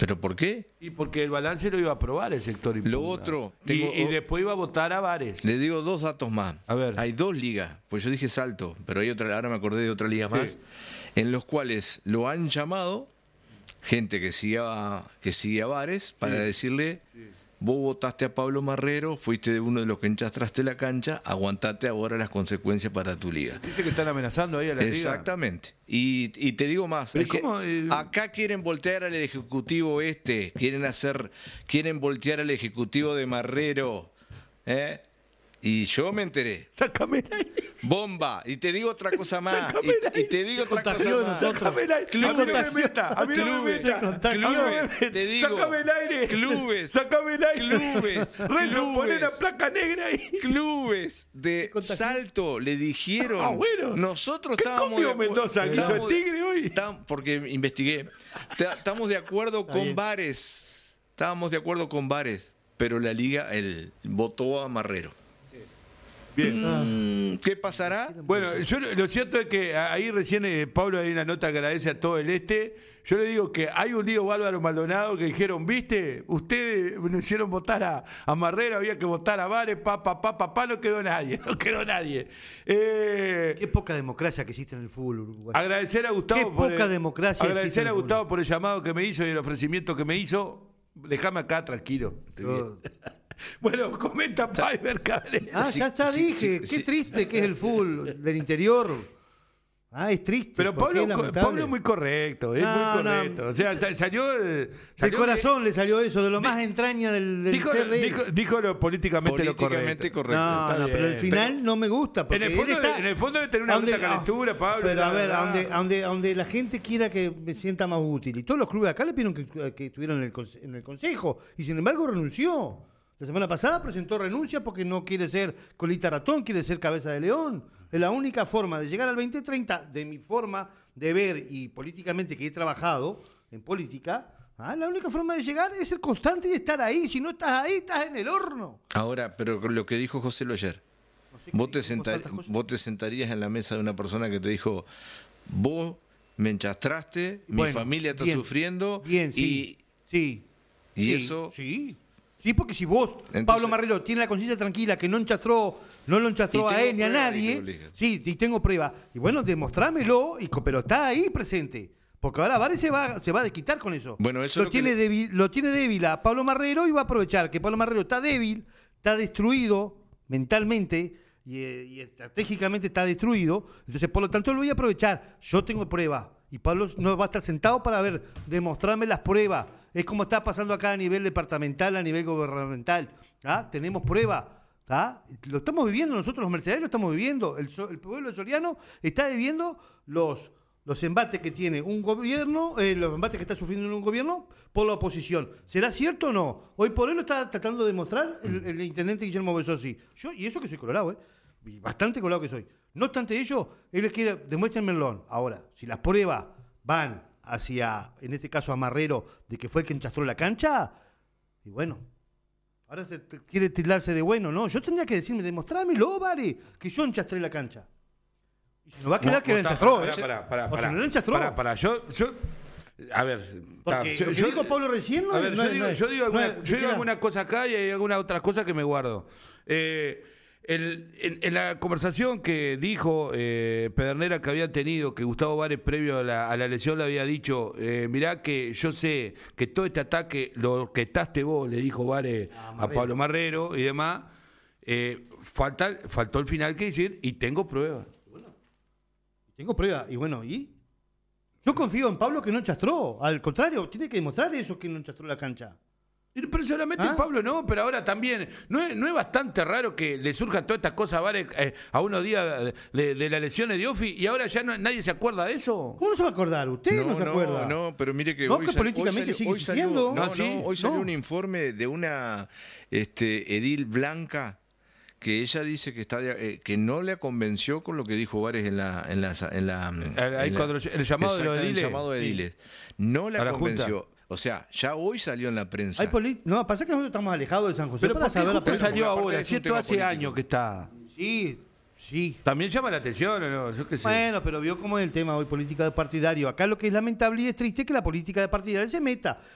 ¿Pero por qué? Y porque el balance lo iba a aprobar el sector impugnado. Lo otro... Y después iba a votar a Vares. Le digo 2 datos más. A ver. Hay 2 ligas, pues yo dije Salto, pero hay otra, ahora me acordé de otra liga más, en los cuales lo han llamado gente que sigue a Vares para decirle, vos votaste a Pablo Marrero, fuiste uno de los que enchastraste la cancha, aguantate ahora las consecuencias para tu liga. Dice que están amenazando ahí a la liga. Exactamente. Y te digo más, es que acá quieren voltear al ejecutivo quieren voltear al ejecutivo de Marrero, ¿eh? Y yo me enteré. Sácame el aire. Bomba. Y te digo otra cosa más. Sácame el aire. Y te digo otra cosa más. Sácame el aire. A mí no me meta. A mí no me meta. Clubes. Te digo. Sácame el aire. Clubes. Sácame el aire. Clubes. Renzo, poné la placa negra ahí. Clubes de Salto le dijeron. Ah, bueno. Nosotros ¿Qué estábamos comió Mendoza? ¿Quiso el tigre hoy? Porque investigué. Estamos de acuerdo con Vares. Estábamos de acuerdo con Vares. Pero la liga votó a Marrero. Bien. ¿Qué pasará? Bueno, yo lo cierto es que ahí recién Pablo hay una nota que agradece a todo el Yo le digo que hay un lío Álvaro Maldonado que dijeron, ¿viste? Ustedes nos hicieron votar a Marrero, había que votar a Vares, no quedó nadie, Qué poca democracia que existe en el fútbol uruguayo. Agradecer a Gustavo Agradecer a Gustavo por el llamado que me hizo y el ofrecimiento que me hizo. Déjame acá tranquilo. Bueno, comenta Paiver Cabrera. Ya dije, qué triste que es el fútbol del interior. Es triste. Pero Pablo es muy correcto, muy correcto. O sea, salió del corazón le salió eso, de lo más entraña del ser de él. Dijo lo políticamente correcto. No, pero el final no me gusta. En el fondo debe tener una alta calentura, Pablo. Pero a ver, donde la gente quiera que me sienta más útil. Y todos los clubes acá le pidieron que estuvieran en el consejo. Y sin embargo renunció. La semana pasada presentó renuncia porque no quiere ser colita ratón, quiere ser cabeza de león. Es la única forma de llegar al 2030, de mi forma de ver y políticamente que he trabajado en política, la única forma de llegar es ser constante y estar ahí. Si no estás ahí, estás en el horno. Ahora, pero con lo que dijo José Lo ayer, vos te sentarías en la mesa de una persona que te dijo, vos me enchastraste, mi familia está sufriendo, Sí. Y eso... Sí, porque si vos, entonces, Pablo Marrero, tiene la conciencia tranquila que no lo enchastró a él ni a nadie, sí, y tengo pruebas. Y bueno, demostrámelo, pero está ahí presente. Porque ahora Vares se va a desquitar con eso. Bueno, eso lo tiene débil a Pablo Marrero y va a aprovechar que Pablo Marrero está débil, está destruido mentalmente y estratégicamente está destruido. Entonces, por lo tanto, lo voy a aprovechar. Yo tengo pruebas. Y Pablo no va a estar sentado para demostrarme las pruebas. Es como está pasando acá a nivel departamental, a nivel gubernamental. Tenemos pruebas. Lo estamos viviendo nosotros, los mercenarios lo estamos viviendo. El pueblo de Soriano está viviendo los embates que tiene un gobierno, los embates que está sufriendo un gobierno por la oposición. ¿Será cierto o no? Hoy por hoy lo está tratando de demostrar el intendente Guillermo Besosi. Y eso que soy colorado, bastante colorado que soy. No obstante ello, él les quiere, demuéstrenmelo. Ahora, si las pruebas van hacia, en este caso a Marrero, de que fue el que enchastró la cancha, y bueno, ahora se quiere tildarse de bueno, ¿no? Yo tendría que decirme, demostrámelo, Vare, que yo enchastré la cancha. Y se nos va a quedar que la enchastró, O sea, no la enchastró. Yo a ver, porque lo que dijo Pablo recién, yo digo alguna cosa acá y hay alguna otra cosa que me guardo. En la conversación que dijo Pedernera que había tenido, que Gustavo Vares previo a la lesión le había dicho, mirá que yo sé que todo este ataque lo orquestaste vos, le dijo Vares a Pablo Marrero y demás, faltó el final que decir, y tengo pruebas. Tengo pruebas, y bueno, ¿y? Yo confío en Pablo que no enchastró, al contrario, tiene que demostrar eso que no enchastró la cancha. Pero solamente Pablo no, pero ahora también, ¿no es bastante raro que le surjan todas estas cosas a unos días de las lesiones de Ofi y ahora ya nadie se acuerda de eso? ¿Cómo no se va a acordar? ¿Usted no se acuerda? No, pero mire que políticamente sigue existiendo. Hoy salió un informe de una edil blanca que ella dice que que no le convenció con lo que dijo Vares en el llamado de los ediles. El llamado de ediles. No la convenció. O sea, ya hoy salió en la prensa. No, pasa que nosotros estamos alejados de San José. Pero ¿por qué salió ahora? Si esto hace años que está. Sí. También llama la atención, ¿o no? Yo qué sé. Bueno, pero vio cómo es el tema hoy, política de partidario. Acá lo que es lamentable y es triste es que la política de partidario se meta.